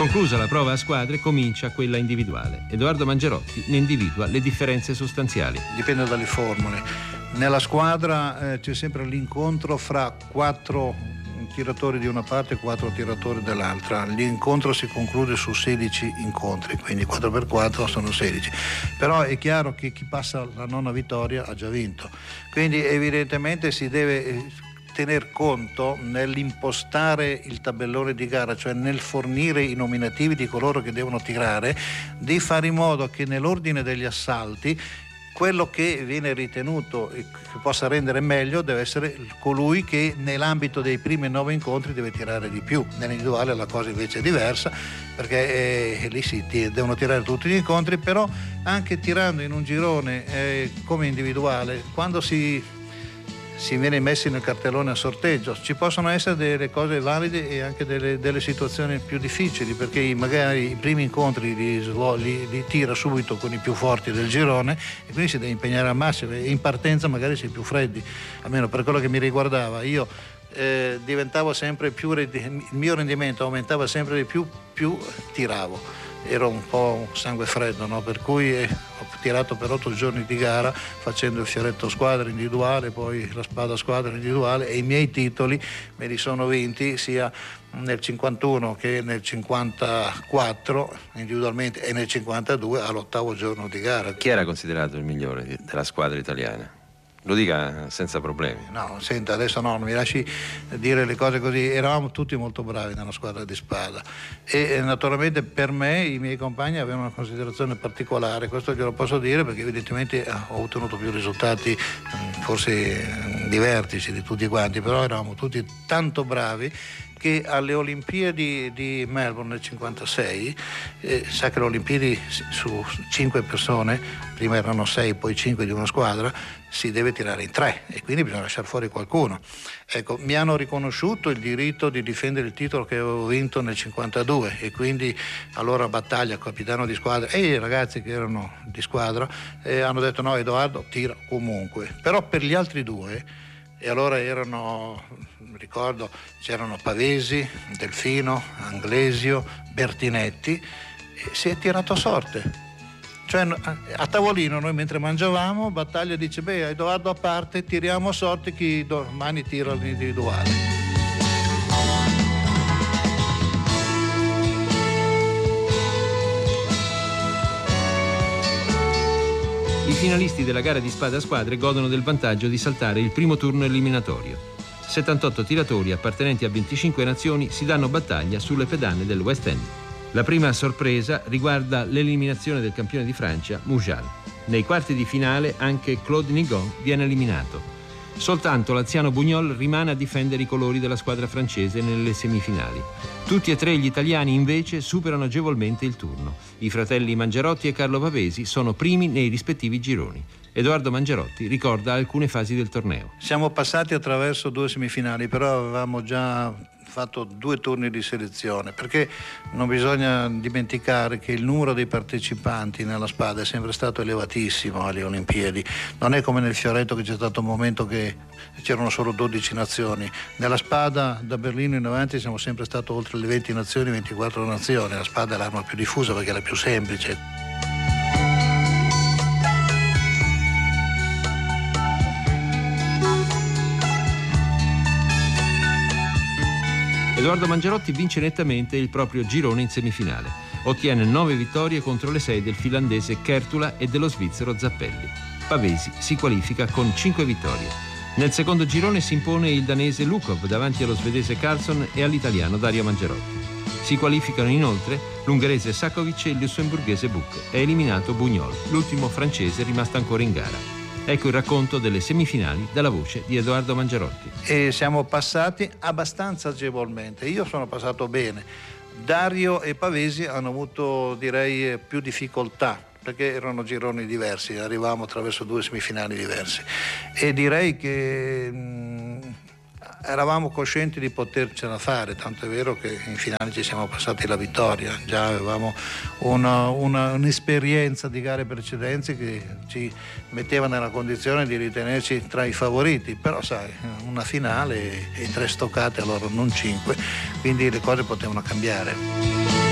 Conclusa la prova a squadre, comincia quella individuale. Edoardo Mangerotti ne individua le differenze sostanziali. Dipende dalle formule. Nella squadra c'è sempre l'incontro fra 4 tiratori di una parte e 4 tiratori dell'altra. L'incontro si conclude su 16 incontri, quindi 4x4 sono 16. Però è chiaro che chi passa la nona vittoria ha già vinto. Quindi evidentemente si deve tener conto nell'impostare il tabellone di gara, cioè nel fornire i nominativi di coloro che devono tirare, di fare in modo che nell'ordine degli assalti quello che viene ritenuto che possa rendere meglio deve essere colui che nell'ambito dei primi 9 incontri deve tirare di più. Nell'individuale la cosa invece è diversa, perché lì devono tirare tutti gli incontri, però anche tirando in un girone come individuale, quando si viene messi nel cartellone a sorteggio, ci possono essere delle cose valide e anche delle situazioni più difficili, perché magari i primi incontri li tira subito con i più forti del girone e quindi si deve impegnare al massimo, e in partenza magari si è più freddi, almeno per quello che mi riguardava. Io diventavo sempre più, il mio rendimento aumentava sempre di più tiravo. Ero un po' sangue freddo, no? Per cui ho tirato per 8 giorni di gara facendo il fioretto squadra individuale, poi la spada squadra individuale, e i miei titoli me li sono vinti sia nel 51 che nel 54 individualmente e nel 52 all'8° giorno di gara. Chi era considerato il migliore della squadra italiana? Lo dica senza problemi. No, senta, adesso non mi lasci dire le cose così. Eravamo tutti molto bravi nella squadra di spada e naturalmente per me i miei compagni avevano una considerazione particolare, questo glielo posso dire perché evidentemente ho ottenuto più risultati forse di vertice di tutti quanti, però eravamo tutti tanto bravi che alle Olimpiadi di Melbourne nel 56, sa che le Olimpiadi su 5 persone, prima erano 6 poi 5 di una squadra, si deve tirare in 3 e quindi bisogna lasciare fuori qualcuno. Ecco, mi hanno riconosciuto il diritto di difendere il titolo che avevo vinto nel 52 e quindi allora Battaglia, capitano di squadra, e i ragazzi che erano di squadra hanno detto no, Edoardo tira comunque. Però per gli altri 2, e allora ricordo, c'erano Pavesi, Delfino, Anglesio, Bertinetti, e si è tirato a sorte. Cioè a tavolino noi mentre mangiavamo, Battaglia dice Edoardo a parte, tiriamo a sorte chi domani tira l'individuale. I finalisti della gara di spada a squadre godono del vantaggio di saltare il primo turno eliminatorio. 78 tiratori appartenenti a 25 nazioni si danno battaglia sulle pedane del West End. La prima sorpresa riguarda l'eliminazione del campione di Francia, Mujal. Nei quarti di finale anche Claude Nigon viene eliminato. Soltanto l'anziano Bugnol rimane a difendere i colori della squadra francese nelle semifinali. Tutti e 3 gli italiani invece superano agevolmente il turno. I fratelli Mangerotti e Carlo Pavesi sono primi nei rispettivi gironi. Edoardo Mangerotti ricorda alcune fasi del torneo. Siamo passati attraverso 2 semifinali, però avevamo già fatto 2 turni di selezione, perché non bisogna dimenticare che il numero dei partecipanti nella spada è sempre stato elevatissimo alle Olimpiadi. Non è come nel fioretto che c'è stato un momento che c'erano solo 12 nazioni. Nella spada da Berlino in avanti siamo sempre stati oltre le 20 nazioni, 24 nazioni. La spada è l'arma più diffusa perché è la più semplice. Edoardo Mangerotti vince nettamente il proprio girone in semifinale. Ottiene 9 vittorie contro le 6 del finlandese Kertula e dello svizzero Zappelli. Pavesi si qualifica con 5 vittorie. Nel secondo girone si impone il danese Lukov davanti allo svedese Carlsson e all'italiano Dario Mangerotti. Si qualificano inoltre l'ungherese Sakovic e il lussemburghese Buch. È eliminato Bugnol, l'ultimo francese rimasto ancora in gara. Ecco il racconto delle semifinali dalla voce di Edoardo Mangerotti. E siamo passati abbastanza agevolmente. Io sono passato bene. Dario e Pavesi hanno avuto, direi, più difficoltà perché erano gironi diversi, arrivavamo attraverso 2 semifinali diversi. E direi che eravamo coscienti di potercela fare, tanto è vero che in finale ci siamo passati la vittoria, già avevamo un'esperienza di gare precedenti che ci metteva nella condizione di ritenerci tra i favoriti, però sai, una finale e 3 stoccate, allora non 5, quindi le cose potevano cambiare.